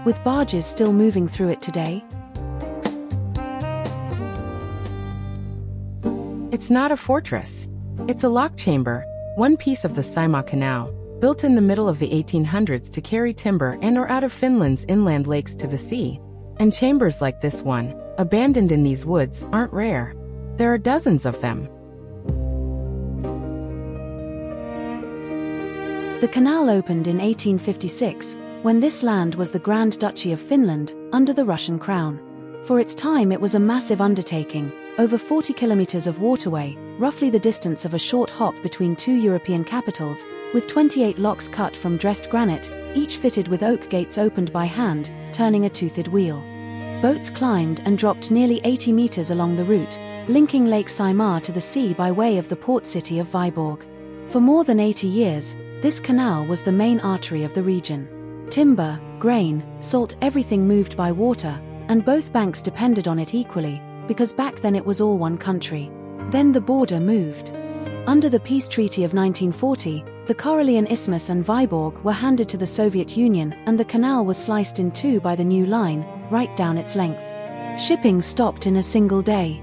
with barges still moving through it today? It's not a fortress. It's a lock chamber, one piece of the Saimaa Canal, built in the middle of the 1800s to carry timber in or out of Finland's inland lakes to the sea. And chambers like this one, abandoned in these woods, aren't rare. There are dozens of them. The canal opened in 1856, when this land was the Grand Duchy of Finland, under the Russian crown. For its time it was a massive undertaking, over 40 kilometers of waterway, roughly the distance of a short hop between two European capitals, with 28 locks cut from dressed granite, each fitted with oak gates opened by hand, turning a toothed wheel. Boats climbed and dropped nearly 80 meters along the route, linking Lake Saimaa to the sea by way of the port city of Viborg. For more than 80 years, this canal was the main artery of the region. Timber, grain, salt, everything moved by water, and both banks depended on it equally, because back then it was all one country. Then the border moved. Under the Peace Treaty of 1940, the Karelian Isthmus and Viborg were handed to the Soviet Union, and the canal was sliced in two by the new line, right down its length. Shipping stopped in a single day.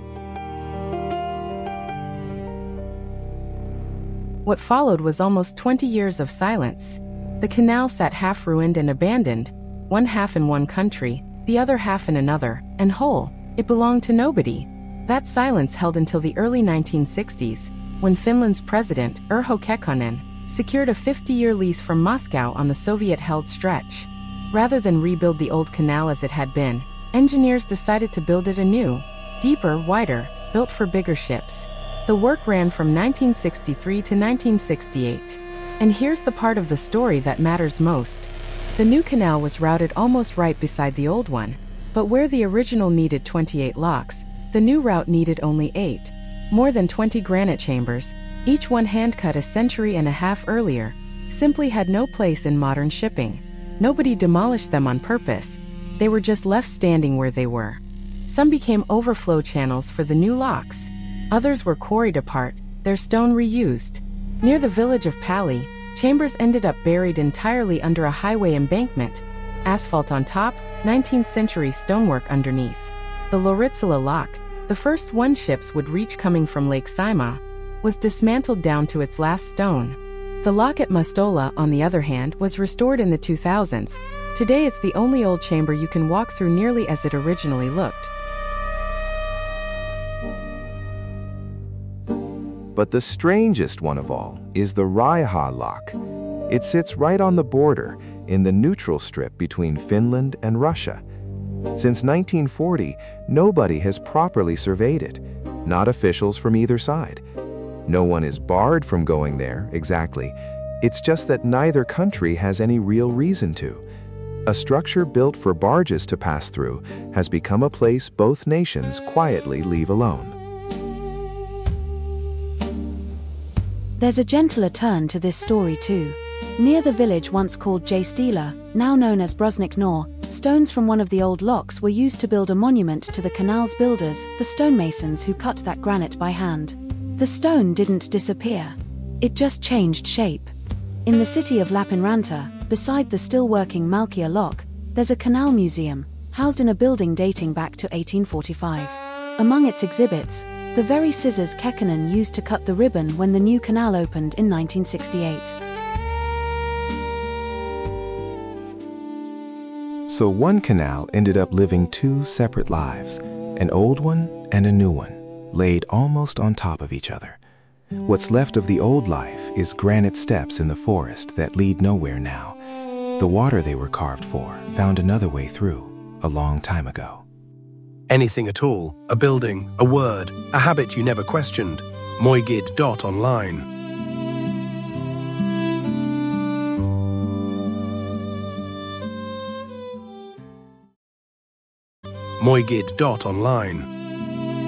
What followed was almost 20 years of silence. The canal sat half ruined and abandoned, one half in one country, the other half in another, and whole. It belonged to nobody. That silence held until the early 1960s, when Finland's president, Urho Kekkonen, secured a 50-year lease from Moscow on the Soviet-held stretch. Rather than rebuild the old canal as it had been, engineers decided to build it anew, deeper, wider, built for bigger ships. The work ran from 1963 to 1968. And here's the part of the story that matters most. The new canal was routed almost right beside the old one, but where the original needed 28 locks, the new route needed only 8. More than 20 granite chambers, each one hand-cut a century and a half earlier, simply had no place in modern shipping. Nobody demolished them on purpose. They were just left standing where they were. Some became overflow channels for the new locks. Others were quarried apart, their stone reused. Near the village of Pali, chambers ended up buried entirely under a highway embankment. Asphalt on top, 19th century stonework underneath. The Loritsula lock, the first one ships would reach coming from Lake Saimaa, was dismantled down to its last stone. The lock at Mustola, on the other hand, was restored in the 2000s. Today it's the only old chamber you can walk through nearly as it originally looked. But the strangest one of all is the Raihaa lock. It sits right on the border, in the neutral strip between Finland and Russia. Since 1940, nobody has properly surveyed it, not officials from either side. No one is barred from going there, exactly. It's just that neither country has any real reason to. A structure built for barges to pass through has become a place both nations quietly leave alone. There's a gentler turn to this story too. Near the village once called Jastila, now known as Brusnik Nor, stones from one of the old locks were used to build a monument to the canal's builders, the stonemasons who cut that granite by hand. The stone didn't disappear. It just changed shape. In the city of Lappeenranta, beside the still-working Malkia lock, there's a canal museum, housed in a building dating back to 1845. Among its exhibits, the very scissors Kekkonen used to cut the ribbon when the new canal opened in 1968. So one canal ended up living two separate lives, an old one and a new one, laid almost on top of each other. What's left of the old life is granite steps in the forest that lead nowhere now. The water they were carved for found another way through a long time ago. Anything at all, a building, a word, a habit you never questioned. Moigid.online. Moigid.online.